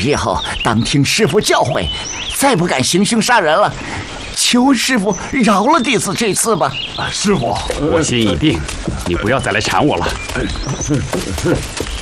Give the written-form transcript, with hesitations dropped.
日后当听师傅教诲，再不敢行凶杀人了。求师傅饶了弟子这次吧。 师傅， 我心已定，你不要再来缠我了。